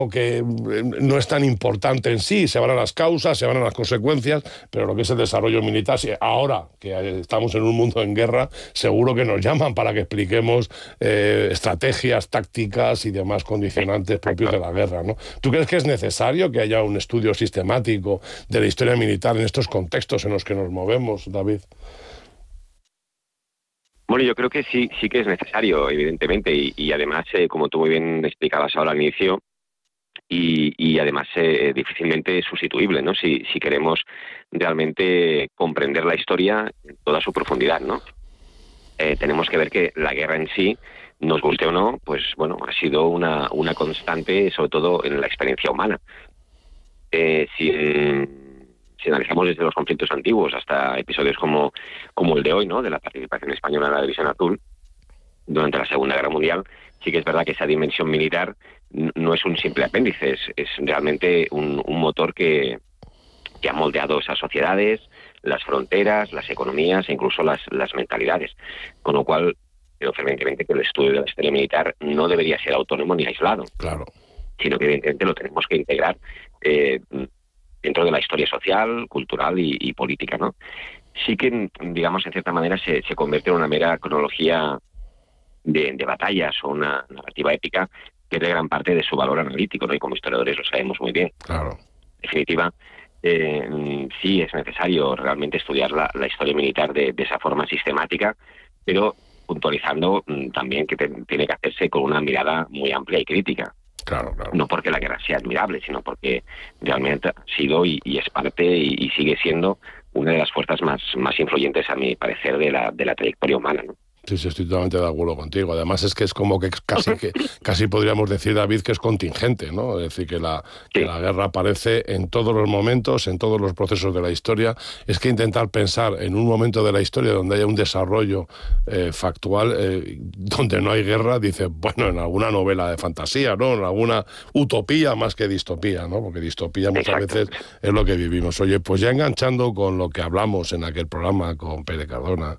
que no es tan importante en sí, se van a las causas, se van a las consecuencias, pero lo que es el desarrollo militar, ahora que estamos en un mundo en guerra, seguro que nos llaman para que expliquemos estrategias, tácticas y demás condicionantes propios de la guerra, ¿no? ¿Tú crees que es necesario que haya un estudio sistemático de la historia militar en estos contextos en los que nos movemos, David? Bueno, yo creo que sí que es necesario, evidentemente, y además, como tú muy bien explicabas ahora al inicio, y además difícilmente sustituible, ¿no? Si queremos realmente comprender la historia en toda su profundidad, ¿no? Tenemos que ver que la guerra en sí, nos guste o no, pues bueno, ha sido una constante, sobre todo en la experiencia humana. Si analizamos desde los conflictos antiguos hasta episodios como el de hoy, ¿no? De la participación española en la División Azul durante la Segunda Guerra Mundial, sí que es verdad que esa dimensión militar no es un simple apéndice, es realmente un motor que ha moldeado esas sociedades, las fronteras, las economías e incluso las mentalidades. Con lo cual, creo fervientemente que el estudio de la historia militar no debería ser autónomo ni aislado. Claro. Sino que evidentemente lo tenemos que integrar dentro de la historia social, cultural y política, ¿no? Sí que, digamos, en cierta manera se convierte en una mera cronología de batallas o una narrativa épica que es de gran parte de su valor analítico, ¿no? Y como historiadores lo sabemos muy bien. Claro. En definitiva, sí es necesario realmente estudiar la historia militar de esa forma sistemática, pero puntualizando también que tiene que hacerse con una mirada muy amplia y crítica. Claro, claro. No porque la guerra sea admirable, sino porque realmente ha sido y es parte y sigue siendo una de las fuerzas más influyentes, a mi parecer, de la trayectoria humana, ¿no? Sí, estoy totalmente de acuerdo contigo. Además es que es como que casi podríamos decir, David, que es contingente, ¿no? Es decir, que la guerra aparece en todos los momentos, en todos los procesos de la historia. Es que intentar pensar en un momento de la historia donde haya un desarrollo factual, donde no hay guerra, dice, bueno, en alguna novela de fantasía, ¿no? En alguna utopía más que distopía, ¿no? Porque distopía muchas veces es lo que vivimos. Oye, pues ya enganchando con lo que hablamos en aquel programa con Pere Cardona,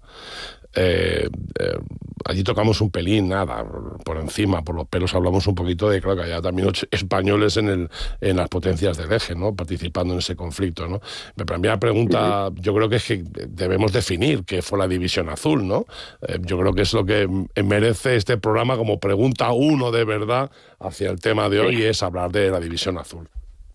allí tocamos un pelín, nada, por encima, por los pelos hablamos un poquito de, claro, que haya también españoles en las potencias del eje, ¿no? Participando en ese conflicto, ¿no? Mi primera pregunta, yo creo que es que debemos definir qué fue la División Azul, ¿no? Yo creo que es lo que merece este programa como pregunta uno de verdad hacia el tema de hoy, es hablar de la División Azul.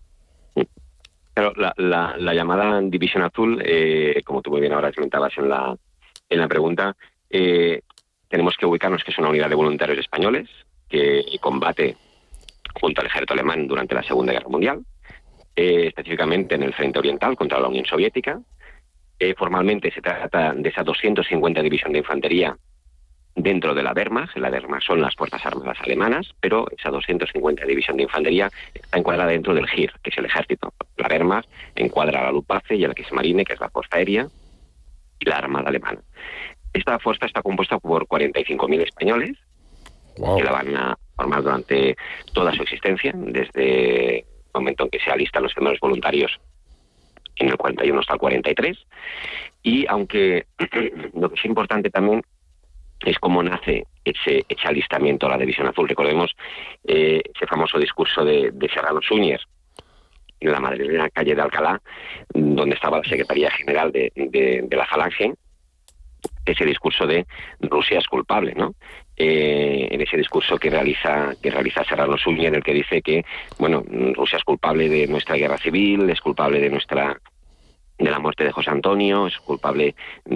Pero la llamada División Azul, como tú muy bien ahora comentabas en la pregunta, tenemos que ubicarnos que es una unidad de voluntarios españoles que combate junto al ejército alemán durante la Segunda Guerra Mundial, específicamente en el frente oriental contra la Unión Soviética. Formalmente se trata de esa 250 División de Infantería dentro de la Wehrmacht. La Wehrmacht son las Fuerzas Armadas alemanas, pero esa 250 División de Infantería está encuadrada dentro del GIR, que es el ejército. La Wehrmacht encuadra a la Luftwaffe y a la Kriegsmarine, que es la Fuerza Aérea, y la Armada Alemana. Esta fuerza está compuesta por 45.000 españoles, que la van a formar durante toda su existencia, desde el momento en que se alistan los primeros voluntarios en el 41 hasta el 43. Y aunque lo que es importante también es cómo nace ese alistamiento a la División Azul. Recordemos ese famoso discurso de Serrano Suñer en la madrileña calle de Alcalá, donde estaba la Secretaría General de la Falange, ese discurso de Rusia es culpable, ¿no? En ese discurso que realiza Serrano Suñer, en el que dice que, bueno, Rusia es culpable de nuestra guerra civil, es culpable de la muerte de José Antonio, es culpable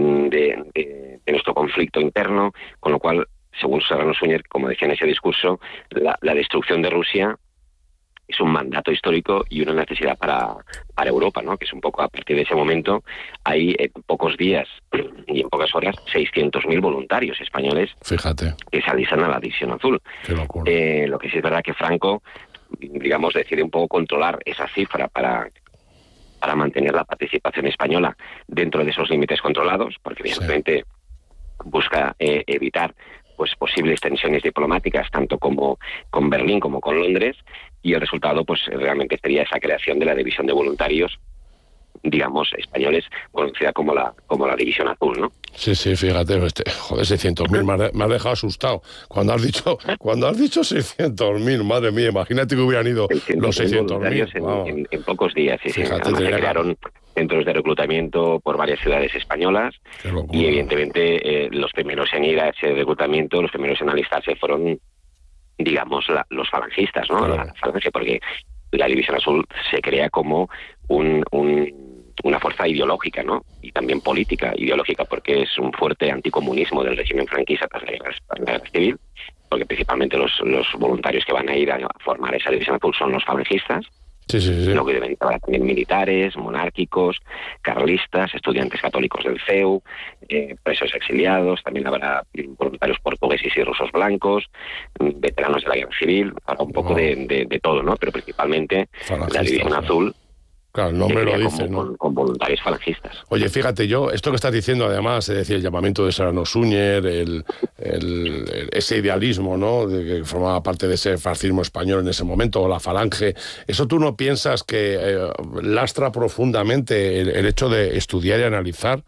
de nuestro conflicto interno, con lo cual, según Serrano Suñer, como decía en ese discurso, la destrucción de Rusia es un mandato histórico y una necesidad para Europa, ¿no? Que es un poco a partir de ese momento, hay en pocos días y en pocas horas 600.000 voluntarios españoles, fíjate, que se alistan a la División Azul. Qué locura. Lo que sí es verdad que Franco, digamos, decide un poco controlar esa cifra para mantener la participación española dentro de esos límites controlados, porque evidentemente busca evitar pues posibles tensiones diplomáticas, tanto como con Berlín como con Londres, y el resultado pues realmente sería esa creación de la División de Voluntarios digamos, españoles, conocida como la División Azul, ¿no? Sí, fíjate, joder, 600.000, me has dejado asustado. Cuando has dicho 600.000, madre mía, imagínate que hubieran ido los 600.000. En pocos días, sí. Fíjate, Además, se crearon centros de reclutamiento por varias ciudades españolas y, evidentemente, los primeros en ir a ese reclutamiento, los primeros en alistarse fueron, digamos, los falangistas, ¿no? Claro. La falange, porque la División Azul se crea como una fuerza ideológica, ¿no? Y también política, ideológica, porque es un fuerte anticomunismo del régimen franquista tras la guerra civil, porque principalmente los voluntarios que van a ir a formar esa División Azul son los falangistas. Sí. Lo que deben haber también militares, monárquicos, carlistas, estudiantes católicos del CEU, presos exiliados, también habrá voluntarios portugueses y rusos blancos, veteranos de la guerra civil, habrá un poco de todo, ¿no? Pero principalmente la División Azul. Claro, el nombre lo dice, ¿no? Con voluntarios falangistas. Oye, fíjate, esto que estás diciendo, además, es decir, el llamamiento de Serrano Súñer, ese idealismo, ¿no?, de que formaba parte de ese fascismo español en ese momento, o la falange, ¿eso tú no piensas que lastra profundamente el hecho de estudiar y analizar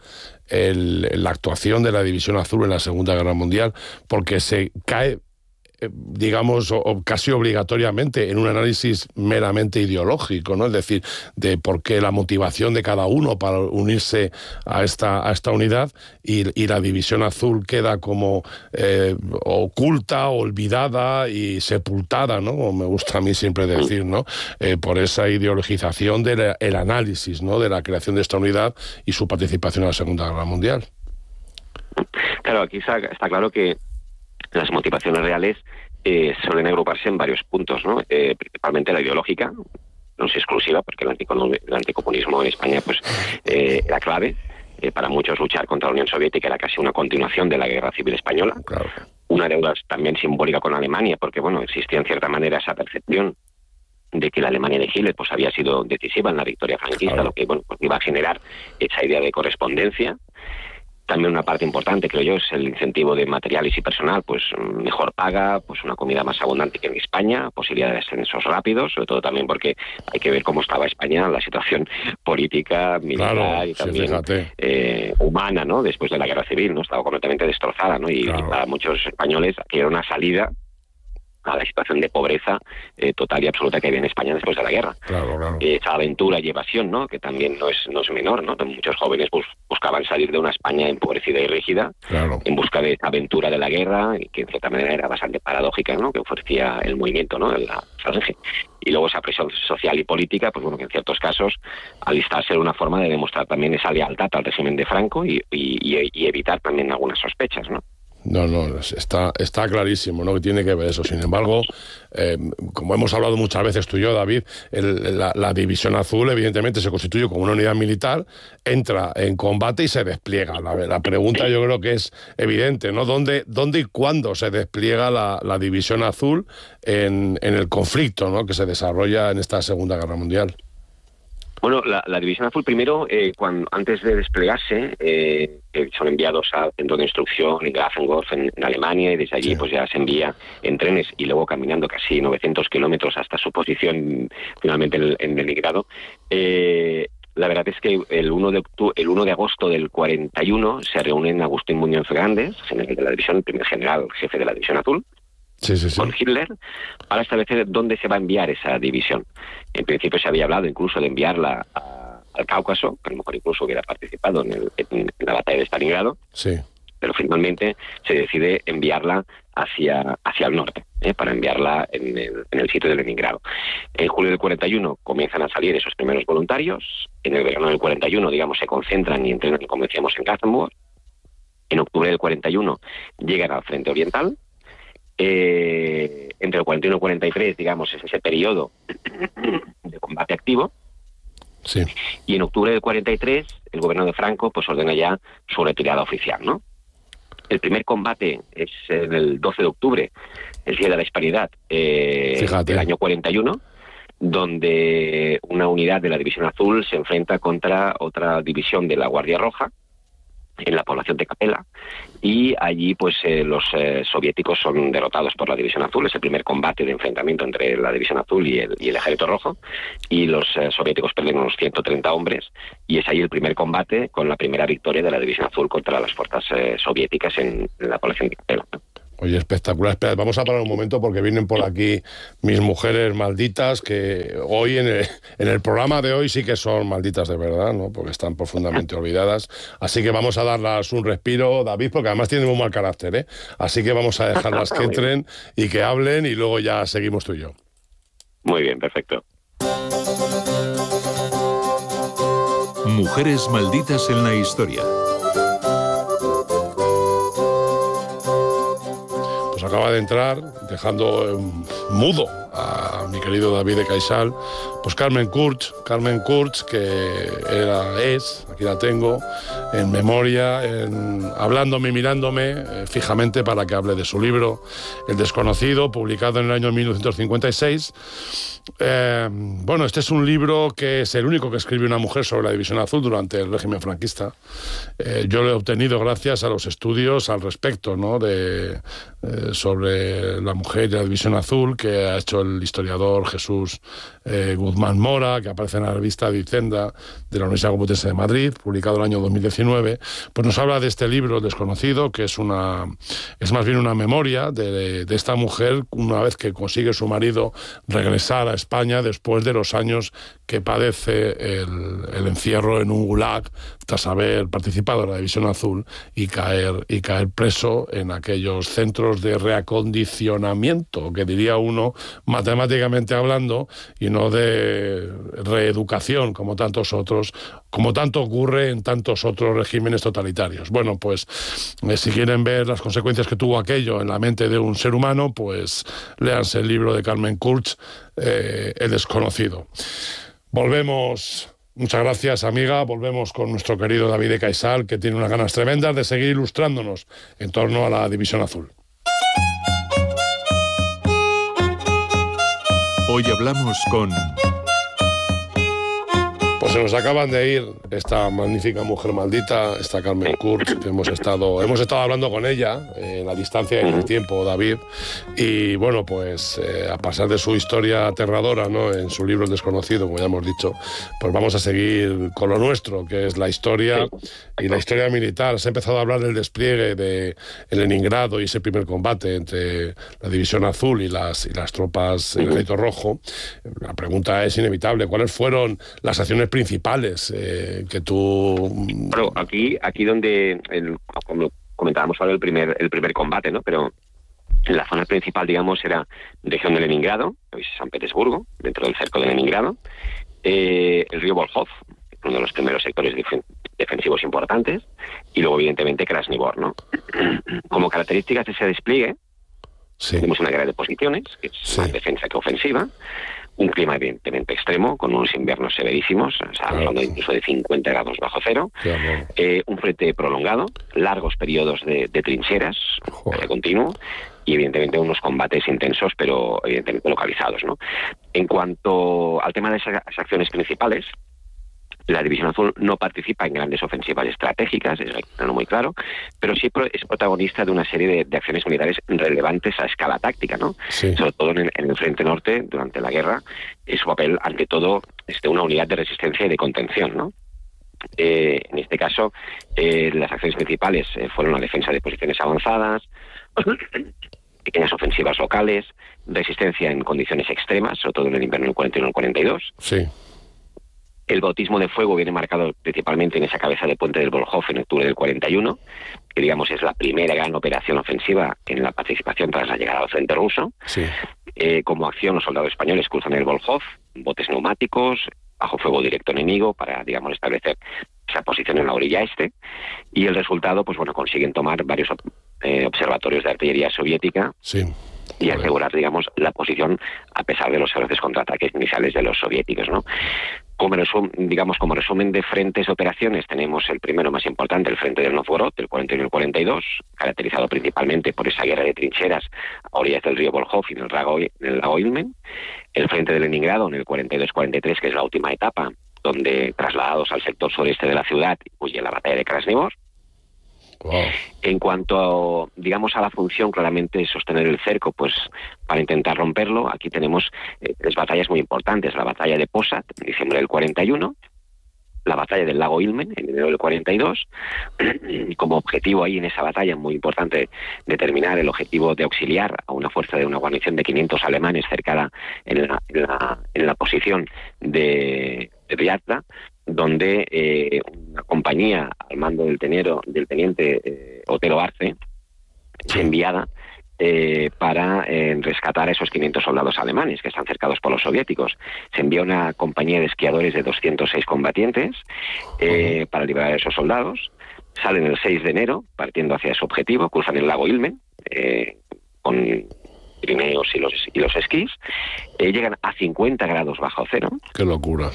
la actuación de la División Azul en la Segunda Guerra Mundial? Porque se cae, digamos, casi obligatoriamente en un análisis meramente ideológico, ¿no? Es decir, de por qué la motivación de cada uno para unirse a esta unidad, y la División Azul queda como oculta, olvidada y sepultada, ¿no? Como me gusta a mí siempre decir, ¿no? Por esa ideologización del análisis, ¿no?, de la creación de esta unidad y su participación en la Segunda Guerra Mundial. Claro, aquí está claro que las motivaciones reales suelen agruparse en varios puntos, ¿no? Principalmente la ideológica, no es exclusiva, porque el anticomunismo en España pues era clave. Para muchos luchar contra la Unión Soviética era casi una continuación de la Guerra Civil Española. Claro. Una deuda también simbólica con Alemania, porque bueno, existía en cierta manera esa percepción de que la Alemania de Hitler pues había sido decisiva en la victoria franquista, claro, lo que bueno, pues iba a generar esa idea de correspondencia. También una parte importante, creo yo, es el incentivo de materiales y personal, pues mejor paga, pues una comida más abundante que en España, posibilidad de ascensos rápidos, sobre todo también porque hay que ver cómo estaba España, la situación política, militar, claro, y también humana, ¿no? Después de la guerra civil, ¿no? Estaba completamente destrozada, ¿no? Y para muchos españoles aquí era una salida a la situación de pobreza total y absoluta que había en España después de la guerra. Claro. Esa aventura y evasión, ¿no?, que también no es menor, ¿no? Muchos jóvenes buscaban salir de una España empobrecida y rígida, claro, en busca de esa aventura de la guerra, y que en cierta manera era bastante paradójica, ¿no?, que ofrecía el movimiento, ¿no?, de la falange. Y luego esa presión social y política, pues bueno, que en ciertos casos alistarse era una forma de demostrar también esa lealtad al régimen de Franco y evitar también algunas sospechas, ¿no? No, está clarísimo, ¿no?, que tiene que ver eso. Sin embargo, como hemos hablado muchas veces tú y yo, David, la División Azul evidentemente se constituye como una unidad militar, entra en combate y se despliega. La pregunta yo creo que es evidente, ¿no? ¿Dónde y cuándo se despliega la División Azul en el conflicto, ¿no?, que se desarrolla en esta Segunda Guerra Mundial? Bueno, la División Azul primero, antes de desplegarse, son enviados al centro de instrucción en Grafenwörth, en Alemania, y desde allí pues ya se envía en trenes y luego caminando casi 900 kilómetros hasta su posición finalmente en Leningrado. La verdad es que el 1 de agosto del 41 se reúnen Agustín Muñoz Grandes, general de la división, el primer general jefe de la División Azul, con Hitler, para establecer dónde se va a enviar esa división. En principio se había hablado incluso de enviarla al Cáucaso, que a lo mejor incluso hubiera participado en la batalla de Stalingrado, pero finalmente se decide enviarla hacia el norte, para enviarla en el sitio de Leningrado. En julio del 41 comienzan a salir esos primeros voluntarios, en el verano del 41, digamos, se concentran y entrenan, como decíamos, en Grafenwörth. En octubre del 41 llegan al Frente Oriental. Entre el 41 y el 43, digamos, es ese periodo de combate activo. Y en octubre del 43 el gobierno de Franco pues ordena ya su retirada oficial, ¿no? El primer combate es el 12 de octubre, el día de la Hispanidad, del año 41, donde una unidad de la División Azul se enfrenta contra otra división de la Guardia Roja, en la población de Kapela, y allí pues los soviéticos son derrotados por la División Azul. Es el primer combate de enfrentamiento entre la División Azul y el Ejército Rojo, y los soviéticos pierden unos 130 hombres, y es ahí el primer combate con la primera victoria de la División Azul contra las fuerzas soviéticas en la población de Kapela. Oye, espectacular. Espera, vamos a parar un momento porque vienen por aquí mis mujeres malditas, que hoy en el programa de hoy sí que son malditas de verdad, ¿no? Porque están profundamente olvidadas. Así que vamos a darlas un respiro, David, porque además tienen muy mal carácter, ¿eh? Así que vamos a dejarlas que entren y que hablen, y luego ya seguimos tú y yo. Muy bien, perfecto. Mujeres malditas en la historia. Acaba de entrar, dejando mudo a mi querido David de Caisal, pues Carmen Kurtz, que aquí la tengo, en memoria, hablándome y mirándome fijamente para que hable de su libro, El desconocido, publicado en el año 1956. Bueno, este es un libro que es el único que escribe una mujer sobre la División Azul durante el régimen franquista. Yo lo he obtenido gracias a los estudios al respecto, ¿no? Sobre la mujer y la División Azul, que ha hecho el historiador Jesús Guzmán Mora, que aparece en la revista Dicenda de la Universidad Complutense de Madrid, publicado en el año 2019. Pues nos habla de este libro, El desconocido, que es más bien una memoria de esta mujer, una vez que consigue su marido regresar a España después de los años que padece el encierro en un gulag tras haber participado en la División Azul y caer preso en aquellos centros de reacondicionamiento, que diría uno matemáticamente hablando, y no de reeducación como tanto ocurre en tantos otros regímenes totalitarios. Bueno, pues si quieren ver las consecuencias que tuvo aquello en la mente de un ser humano, pues léanse el libro de Carmen Kurtz, El desconocido. Volvemos. Muchas gracias, amiga. Volvemos con nuestro querido David de Caisal, que tiene unas ganas tremendas de seguir ilustrándonos en torno a la División Azul. Hoy hablamos con... Pues se nos acaban de ir esta magnífica mujer maldita, esta Carmen Kurtz, que hemos estado hablando con ella en la distancia y en el tiempo, David, y bueno, pues a pasar de su historia aterradora, ¿no?, en su libro El desconocido, como ya hemos dicho, pues vamos a seguir con lo nuestro, que es la historia y la historia militar. Se ha empezado a hablar del despliegue de Leningrado y ese primer combate entre la División Azul y las tropas del Ejército Rojo. La pregunta es inevitable: ¿cuáles fueron las acciones principales que tú... Bueno, aquí donde, como comentábamos ahora, el primer combate, ¿no? Pero la zona principal, digamos, era región de Leningrado, hoy San Petersburgo, dentro del cerco de Leningrado, el río Volkhov, uno de los primeros sectores defensivos importantes, y luego, evidentemente, Krasnivor, ¿no? Como características de ese despliegue, tenemos una guerra de posiciones, que es más defensa que ofensiva, un clima evidentemente extremo, con unos inviernos severísimos, o sea, hablando incluso de 50 grados bajo cero, un frente prolongado, largos periodos de trincheras, continuo, y evidentemente unos combates intensos, pero evidentemente localizados, ¿no? En cuanto al tema de esas acciones principales, la División Azul no participa en grandes ofensivas estratégicas, eso hay que tenerlo muy claro, pero sí es protagonista de una serie de acciones militares relevantes a escala táctica, ¿no? Sí. Sobre todo en el frente norte, durante la guerra, su papel, ante todo, es de una unidad de resistencia y de contención, ¿no? En este caso, las acciones principales fueron la defensa de posiciones avanzadas, pequeñas ofensivas locales, resistencia en condiciones extremas, sobre todo en el invierno del 41 y el 42. Sí. El bautismo de fuego viene marcado principalmente en esa cabeza de puente del Volkhov en octubre del 41, que digamos es la primera gran operación ofensiva en la participación tras la llegada al frente ruso. Sí. Como acción, los soldados españoles cruzan el Volkhov, botes neumáticos, bajo fuego directo enemigo, para, digamos, establecer esa posición en la orilla este, y el resultado, pues bueno, consiguen tomar varios observatorios de artillería soviética. Sí. Y asegurar, digamos, la posición a pesar de los feroces contraataques iniciales de los soviéticos, ¿no? Como resumen de frentes de operaciones, tenemos el primero más importante, el frente del Novgorod, del 41 y el 42, caracterizado principalmente por esa guerra de trincheras a orillas del río Volkhov y en el lago Ilmen. El frente de Leningrado, en el 42-43, que es la última etapa, donde, trasladados al sector sureste de la ciudad, huye la batalla de Krasnivor. Wow. En cuanto, digamos, a la función, claramente sostener el cerco, pues para intentar romperlo, aquí tenemos 3 batallas muy importantes. La batalla de Posad, en diciembre del 41, la batalla del lago Ilmen, en enero del 42, como objetivo ahí en esa batalla muy importante determinar el objetivo de auxiliar a una fuerza de una guarnición de 500 alemanes cercada en la posición de Riazda, donde una compañía al mando del teniente Otero Arce es enviada para rescatar a esos 500 soldados alemanes que están cercados por los soviéticos. Se envía una compañía de esquiadores de 206 combatientes para liberar a esos soldados. Salen el 6 de enero, partiendo hacia su objetivo, cruzan el lago Ilmen con trineos y los esquís. Llegan a 50 grados bajo cero. ¡Qué locura!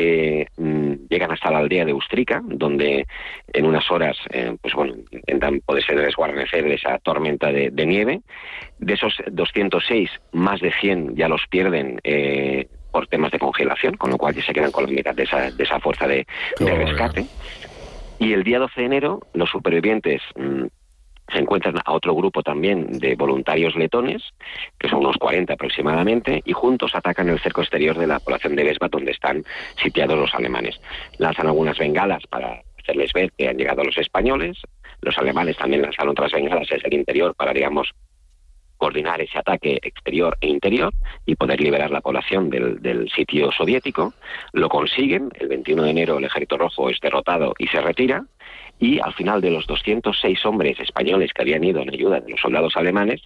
Llegan hasta la aldea de Ustrica, donde en unas horas intentan poderse desguarnecer de esa tormenta de nieve. De esos 206, más de 100 ya los pierden por temas de congelación, con lo cual ya se quedan con la mitad de esa fuerza de rescate. Y el día 12 de enero, los supervivientes se encuentran a otro grupo también de voluntarios letones, que son unos 40 aproximadamente, y juntos atacan el cerco exterior de la población de Besba, donde están sitiados los alemanes. Lanzan algunas bengalas para hacerles ver que han llegado los españoles. Los alemanes también lanzaron otras bengalas desde el interior para, digamos, coordinar ese ataque exterior e interior y poder liberar la población del sitio soviético. Lo consiguen. El 21 de enero el Ejército Rojo es derrotado y se retira. Y al final, de los 206 hombres españoles que habían ido en ayuda de los soldados alemanes,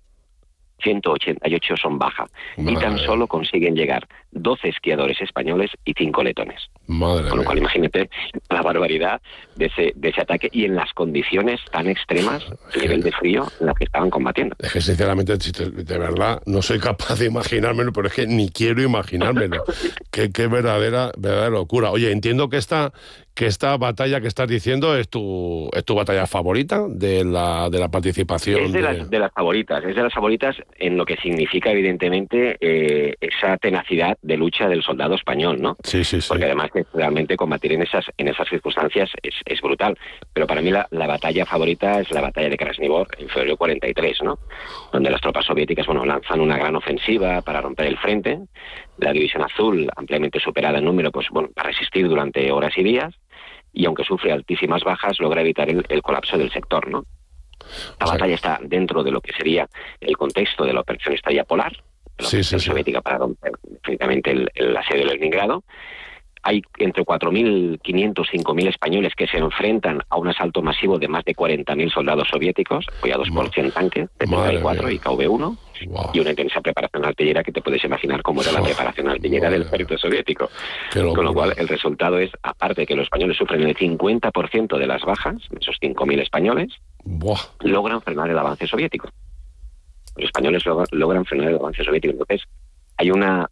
188 son baja. Y tan solo consiguen llegar 12 esquiadores españoles y 5 letones. Con lo cual, imagínate la barbaridad de ese ataque y en las condiciones tan extremas, el nivel de frío en las que estaban combatiendo. Es que sinceramente, de verdad, no soy capaz de imaginármelo, pero es que ni quiero imaginármelo. Qué verdadera locura. Oye, entiendo que esta batalla que estás diciendo es tu batalla favorita de la participación. Es de las favoritas en lo que significa, evidentemente, esa tenacidad de lucha del soldado español, ¿no? Sí. Porque además que realmente combatir en esas circunstancias es brutal. Pero para mí la batalla favorita es la batalla de Krasnivor en febrero del 43, ¿no? Donde las tropas soviéticas, lanzan una gran ofensiva para romper el frente. La División Azul, ampliamente superada en número, va a resistir durante horas y días. Y aunque sufre altísimas bajas, logra evitar el colapso del sector, ¿no? La batalla está dentro de lo que sería el contexto de la Operación Estrella Polar, la operación soviética para romper definitivamente el asedio de Leningrado. Hay entre 4.500 y 5.000 españoles que se enfrentan a un asalto masivo de más de 40.000 soldados soviéticos, apoyados por 100 tanques, T-34 y KV-1, y una intensa preparación artillera que te puedes imaginar cómo era la preparación artillera del ejército soviético. Con lo cual, el resultado es, aparte de que los españoles sufren el 50% de las bajas, esos 5.000 españoles, logran frenar el avance soviético. Los españoles logran frenar el avance soviético. Entonces, hay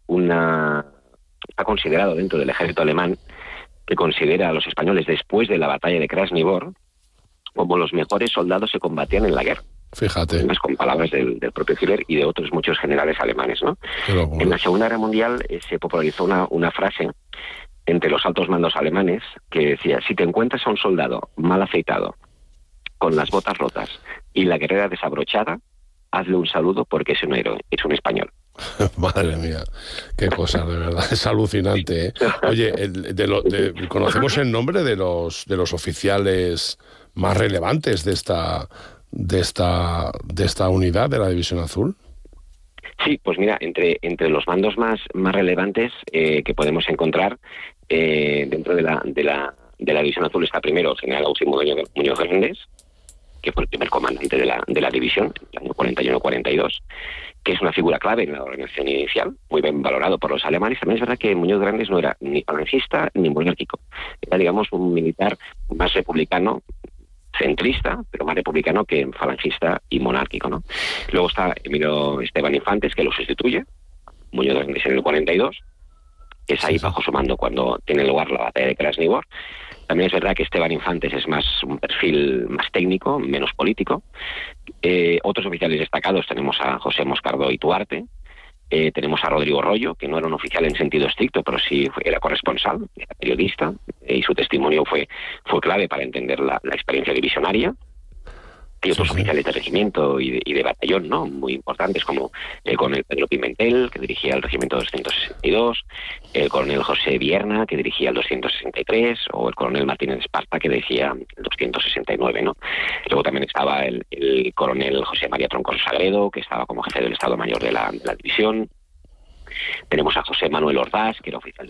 ha considerado dentro del ejército alemán, que considera a los españoles después de la batalla de Krasnivor como los mejores soldados que combatían en la guerra. Fíjate. Además, con palabras del propio Hitler y de otros muchos generales alemanes, ¿no? En la Segunda Guerra Mundial se popularizó una frase entre los altos mandos alemanes que decía: si te encuentras a un soldado mal afeitado, con las botas rotas y la guerrera desabrochada, hazle un saludo porque es un héroe, es un español. Madre mía, qué cosa, de verdad, es alucinante, ¿eh? Oye, ¿conocemos el nombre de los oficiales más relevantes de esta unidad de la División Azul? Sí, pues mira, entre los mandos más relevantes que podemos encontrar dentro de la División Azul está primero el general Agustín Muñoz Hernández, que fue el primer comandante de la división, en el año 41-42, que es una figura clave en la organización inicial, muy bien valorado por los alemanes. También es verdad que Muñoz Grandes no era ni falangista ni monárquico. Era, digamos, un militar más republicano, centrista, pero más republicano que falangista y monárquico, ¿no? Luego está Emilio Esteban Infantes, que lo sustituye, Muñoz Grandes en el 42, es ahí bajo su mando cuando tiene lugar la batalla de Krasnivor. También es verdad que Esteban Infantes es más un perfil más técnico, menos político. Otros oficiales destacados tenemos a José Moscardó y Tuarte, tenemos a Rodrigo Rollo, que no era un oficial en sentido estricto, pero sí era corresponsal, era periodista, y su testimonio fue clave para entender la experiencia divisionaria. Hay otros oficiales de regimiento y de batallón, ¿no? Muy importantes, como el coronel Pedro Pimentel, que dirigía el regimiento 262, el coronel José Vierna, que dirigía el 263, o el coronel Martínez Esparta, que dirigía el 269, ¿no? Luego también estaba el coronel José María Troncoso Sagredo, que estaba como jefe del Estado Mayor de la división. Tenemos a José Manuel Ordaz, que era oficial